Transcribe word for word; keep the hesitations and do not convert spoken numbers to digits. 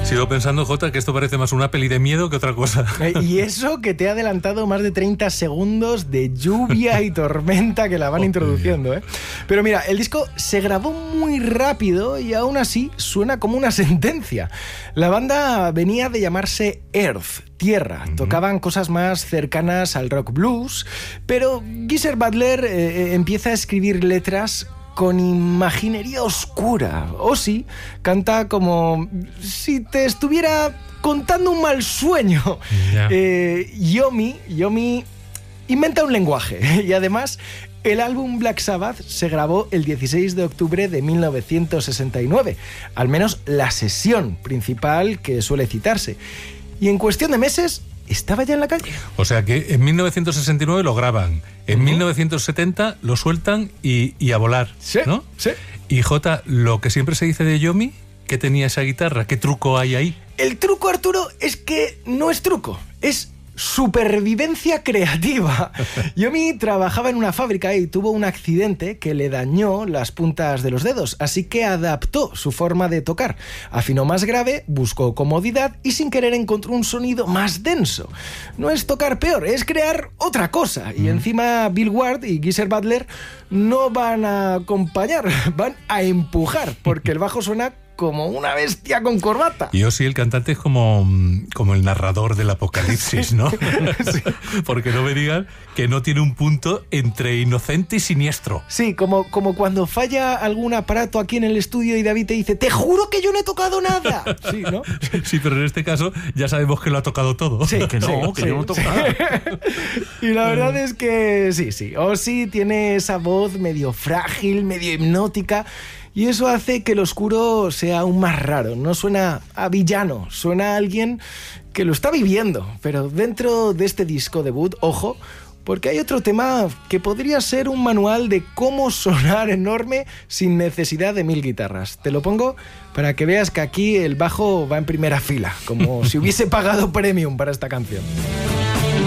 Sigo pensando, Jota, que esto parece más una peli de miedo que otra cosa. Y eso que te ha adelantado más de treinta segundos de lluvia y tormenta que la van oh, introduciendo, ¿eh? Pero mira, el disco se grabó muy rápido y aún así suena como una sentencia. La banda venía de llamarse Earth, Tierra. Uh-huh. Tocaban cosas más cercanas al rock blues, pero Geezer Butler eh, empieza a escribir letras con imaginería oscura. Ozzy canta como si te estuviera contando un mal sueño. Yeah. Eh, Yomi, Yomi inventa un lenguaje y además el álbum Black Sabbath se grabó el dieciséis de octubre de mil novecientos sesenta y nueve, al menos la sesión principal que suele citarse. Y en cuestión de meses estaba ya en la calle. O sea que en mil novecientos sesenta y nueve lo graban, en uh-huh. mil novecientos setenta lo sueltan y, y a volar, sí, ¿no? Sí. Y Jota, lo que siempre se dice de Yomi, ¿qué tenía esa guitarra? ¿Qué truco hay ahí? El truco, Arturo, es que no es truco, es supervivencia creativa. Yomi trabajaba en una fábrica y tuvo un accidente que le dañó las puntas de los dedos, así que adaptó su forma de tocar. Afinó más grave, buscó comodidad y sin querer encontró un sonido más denso. No es tocar peor, es crear otra cosa. Y mm. encima Bill Ward y Geezer Butler no van a acompañar, van a empujar, porque el bajo suena como una bestia con corbata. Y Ozzy, el cantante, es como, como el narrador del apocalipsis, ¿no? Sí. Porque no me digan que no tiene un punto entre inocente y siniestro. Sí, como, como cuando falla algún aparato aquí en el estudio y David te dice, te juro que yo no he tocado nada. Sí, ¿no? Sí, pero en este caso ya sabemos que lo ha tocado todo. Sí, que no, sí, que sí, yo no toco sí. nada. Y la verdad es que sí, sí. Ozzy tiene esa voz medio frágil, medio hipnótica. Y eso hace que el oscuro sea aún más raro. No suena a villano, suena a alguien que lo está viviendo. Pero dentro de este disco debut, ojo, porque hay otro tema que podría ser un manual de cómo sonar enorme sin necesidad de mil guitarras. Te lo pongo para que veas que aquí el bajo va en primera fila, como si hubiese pagado premium para esta canción.